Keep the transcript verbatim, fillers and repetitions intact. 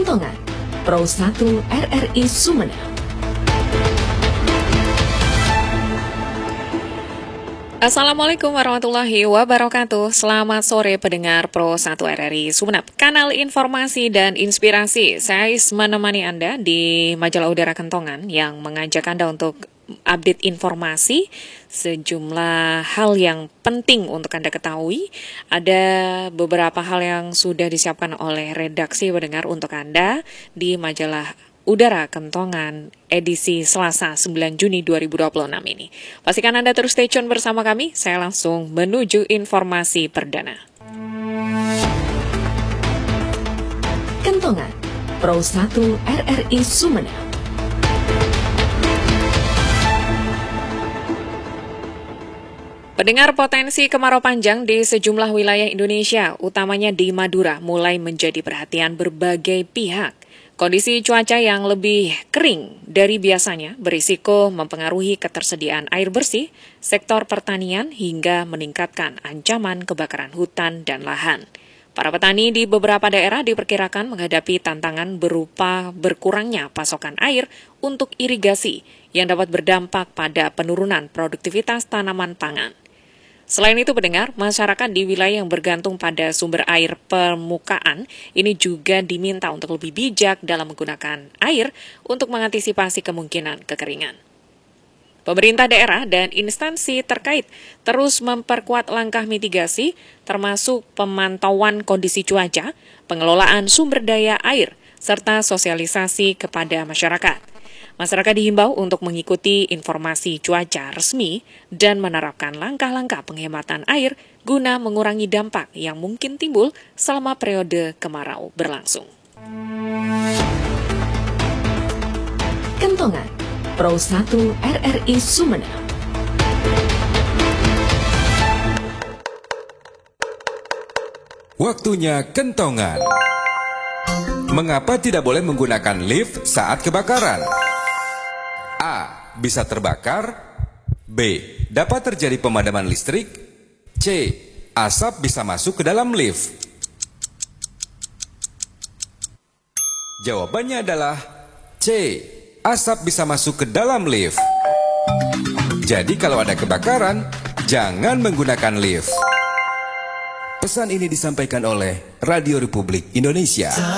Kentongan, Pro satu R R I Sumeneb. Assalamualaikum warahmatullahi wabarakatuh. Selamat sore pendengar Pro satu R R I Sumeneb, kanal informasi dan inspirasi. Saya Is menemani Anda di Majalah Udara Kentongan yang mengajak Anda untuk update informasi sejumlah hal yang penting untuk Anda ketahui. Ada beberapa hal yang sudah disiapkan oleh redaksi pendengar untuk Anda di Majalah Udara Kentongan edisi Selasa sembilan Juni dua ribu dua puluh enam ini. Pastikan Anda terus stay tune bersama kami. Saya langsung menuju informasi perdana. Kentongan, Pro satu R R I Sumeneb. Pendengar, potensi kemarau panjang di sejumlah wilayah Indonesia, utamanya di Madura, mulai menjadi perhatian berbagai pihak. Kondisi cuaca yang lebih kering dari biasanya berisiko mempengaruhi ketersediaan air bersih, sektor pertanian, hingga meningkatkan ancaman kebakaran hutan dan lahan. Para petani di beberapa daerah diperkirakan menghadapi tantangan berupa berkurangnya pasokan air untuk irigasi yang dapat berdampak pada penurunan produktivitas tanaman pangan. Selain itu, pendengar, masyarakat di wilayah yang bergantung pada sumber air permukaan ini juga diminta untuk lebih bijak dalam menggunakan air untuk mengantisipasi kemungkinan kekeringan. Pemerintah daerah dan instansi terkait terus memperkuat langkah mitigasi, termasuk pemantauan kondisi cuaca, pengelolaan sumber daya air, serta sosialisasi kepada masyarakat. Masyarakat dihimbau untuk mengikuti informasi cuaca resmi dan menerapkan langkah-langkah penghematan air guna mengurangi dampak yang mungkin timbul selama periode kemarau berlangsung. Kentongan, Pro satu R R I Sumeneb. Waktunya kentongan. Mengapa tidak boleh menggunakan lift saat kebakaran? A. Bisa terbakar. B. Dapat terjadi pemadaman listrik. C. Asap bisa masuk ke dalam lift. Jawabannya adalah C. Asap bisa masuk ke dalam lift. Jadi kalau ada kebakaran, jangan menggunakan lift. Pesan ini disampaikan oleh Radio Republik Indonesia.